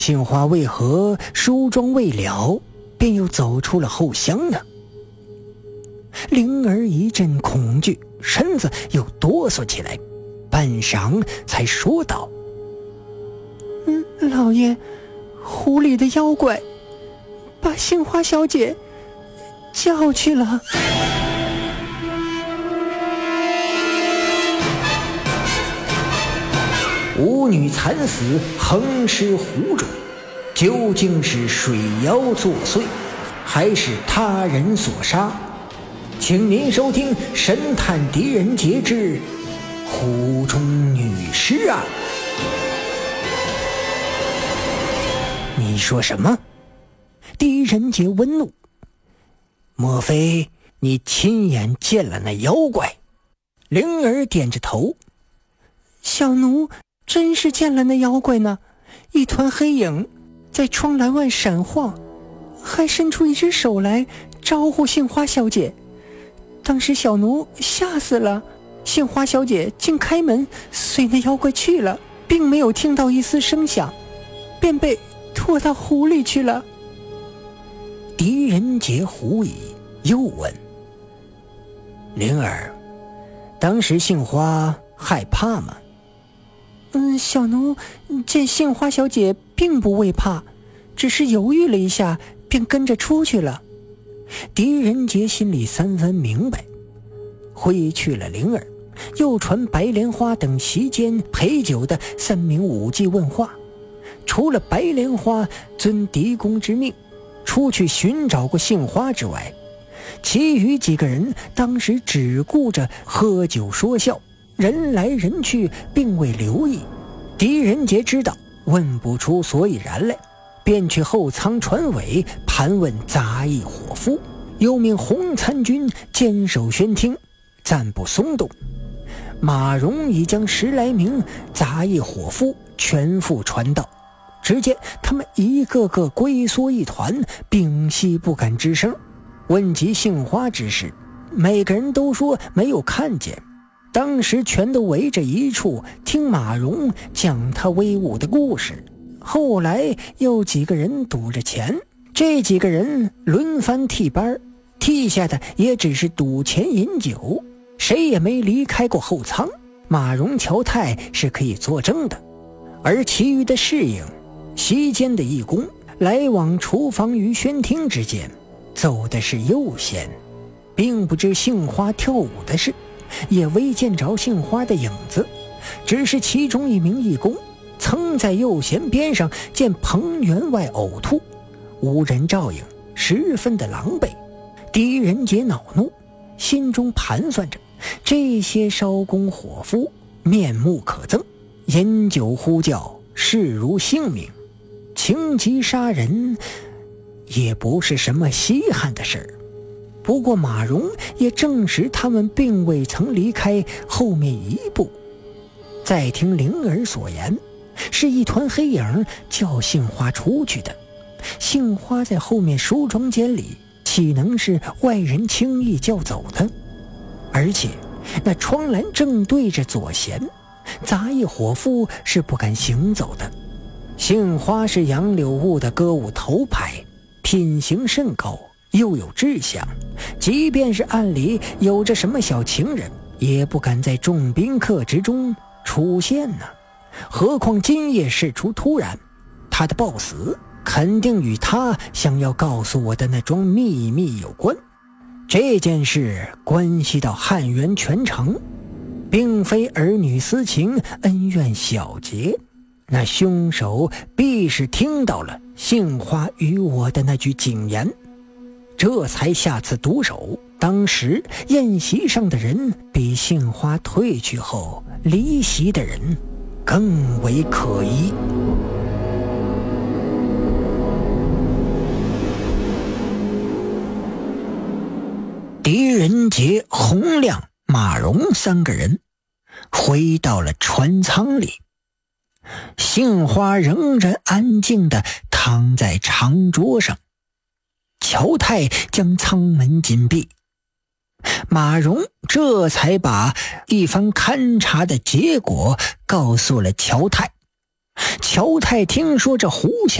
杏花为何梳妆未了，便又走出了后厢呢？灵儿一阵恐惧，身子又哆嗦起来，半晌才说道： 老爷，湖里的妖怪把杏花小姐叫去了。 舞女惨死，横尸湖中，究竟是水妖作祟，还是他人所杀？请您收听《神探狄仁杰之湖中女尸案》。你说什么？狄仁杰温怒，莫非你亲眼见了那妖怪？灵儿点着头， 小奴真是见了那妖怪呢，一团黑影在窗栏外闪晃，还伸出一只手来招呼杏花小姐。当时小奴吓死了，杏花小姐竟开门随那妖怪去了，并没有听到一丝声响，便被拖到湖里去了。 狄仁杰狐疑，又问：灵儿，当时杏花害怕吗？ 小奴见杏花小姐并不畏怕，只是犹豫了一下，便跟着出去了。 狄仁杰心里三分明白，挥去了灵儿，又传白莲花等席间陪酒的3名武技问话。除了白莲花遵狄公之命出去寻找过杏花之外，其余几个人当时只顾着喝酒说笑，人来人去，并未留意。狄仁杰知道问不出所以然来，便去后舱船尾盘问杂役伙夫，又命洪参军坚守轩厅，暂不松动。马荣已将10来名杂役伙夫全副传到，只见他们一个个龟缩一团，屏息不敢吱声。问及杏花之事，每个人都说没有看见，当时全都围着一处听马荣讲他威武的故事。后来又几个人赌着钱，这几个人轮番替班，替下的也只是赌钱饮酒，谁也没离开过后舱。马荣、乔太是可以作证的，而其余的侍应、席间的义工，来往厨房与轩厅之间，走的是右弦，并不知杏花跳舞的事，也未见着杏花的影子，只是其中一名义工曾在右弦边上见彭员外呕吐，无人照应，十分的狼狈。狄仁杰恼怒，心中盘算着这些烧工伙夫面目可憎，饮酒呼叫，视如性命，情急杀人也不是什么稀罕的事儿。不过马荣也证实他们并未曾离开后面一步。再听灵儿所言，是一团黑影叫杏花出去的，杏花在后面梳妆间里，岂能是外人轻易叫走的？而且那窗栏正对着左弦，杂役伙夫是不敢行走的。杏花是杨柳坞的歌舞头牌，品行甚高，又有志向，即便是暗里有着什么小情人，也不敢在众宾客之中出现呢。何况今夜事出突然，他的暴死肯定与他想要告诉我的那桩秘密有关。这件事关系到汉源全城，并非儿女私情、恩怨小节，那凶手必是听到了杏花与我的那句警言，这才下此毒手。当时宴席上的人比杏花退去后离席的人更为可疑。狄仁杰、洪亮、马荣3个人回到了船舱里，杏花仍然安静地躺在长桌上，乔太将舱门紧闭。马荣这才把一番勘察的结果告诉了乔太。 乔太听说这胡